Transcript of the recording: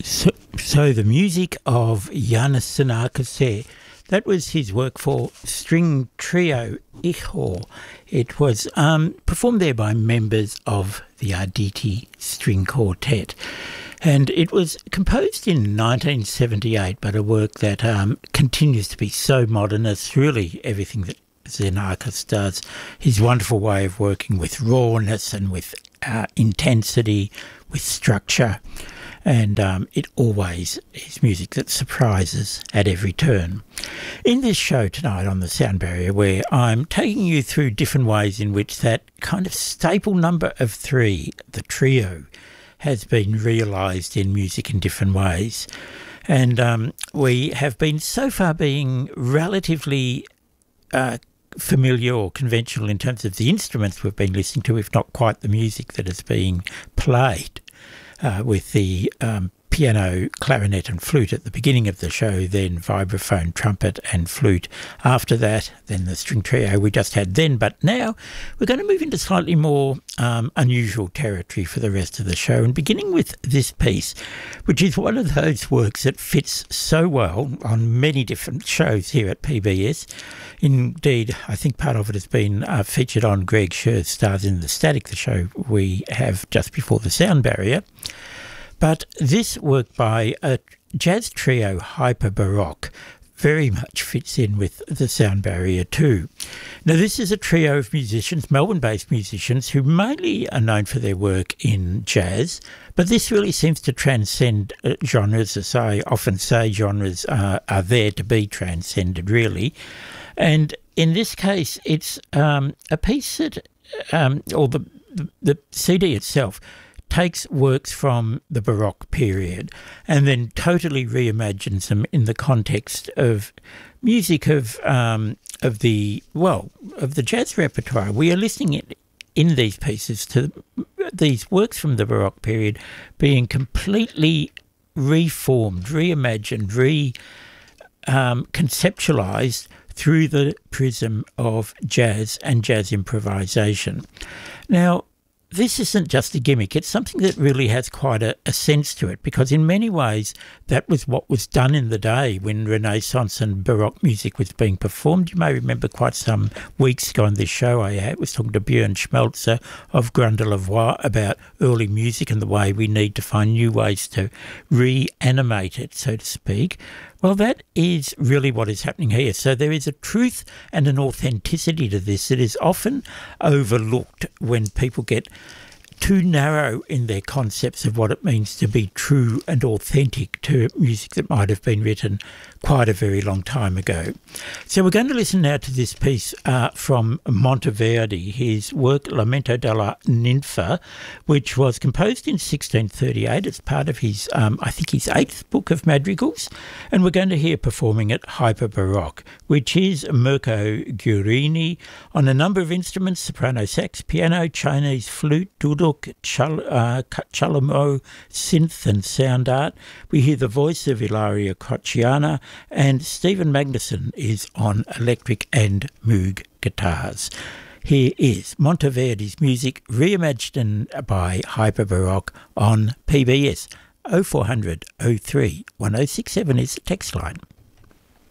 So the music of Jānis Xenakis there, that was his work for string trio Ihor. It was performed there by members of the Arditi String Quartet. And it was composed in 1978, but a work that continues to be so modernist, really everything that Xenakis does. His wonderful way of working with rawness and with intensity, with structure. And it always is music that surprises at every turn. In this show tonight on The Sound Barrier, where I'm taking you through different ways in which that kind of staple number of three, the trio, has been realised in music in different ways. And we have been so far being relatively familiar or conventional in terms of the instruments we've been listening to, if not quite the music that is being played. With the piano, clarinet and flute at the beginning of the show, then vibraphone, trumpet and flute after that, then the string trio we just had then. But now we're going to move into slightly more unusual territory for the rest of the show, and beginning with this piece, which is one of those works that fits so well on many different shows here at PBS. Indeed, I think part of it has been featured on Greg Scher's Stars in the Static, the show we have just before The Sound Barrier. But this work by a jazz trio, Hyper Baroque, very much fits in with The Sound Barrier too. Now, this is a trio of musicians, Melbourne-based musicians, who mainly are known for their work in jazz, but this really seems to transcend genres. As I often say, genres are there to be transcended, really. And in this case, it's a piece that, or the CD itself, takes works from the Baroque period and then totally reimagines them in the context of music of the jazz repertoire. We are listening in these pieces to these works from the Baroque period being completely reformed, reimagined, conceptualized through the prism of jazz and jazz improvisation. Now, this isn't just a gimmick, it's something that really has quite a sense to it, because in many ways that was what was done in the day when Renaissance and Baroque music was being performed. You may remember quite some weeks ago on this show I was talking to Björn Schmelzer of Grand de la Voix about early music and the way we need to find new ways to reanimate it, so to speak. Well, that is really what is happening here. So there is a truth and an authenticity to this that is often overlooked when people get too narrow in their concepts of what it means to be true and authentic to music that might have been written quite a very long time ago. So we're going to listen now to this piece from Monteverdi, his work Lamento della Ninfa, which was composed in 1638 as part of his, I think his 8th book of madrigals, and we're going to hear performing it Hyper Baroque, which is Mirko Guerini on a number of instruments: soprano sax, piano, Chinese flute, duduk, chalamo, synth and sound art. We hear the voice of Ilaria Crociana, and Stephen Magnuson is on electric and Moog guitars. Here is Monteverdi's music reimagined by Hyper Baroque on PBS. 0400 03 1067 is the text line.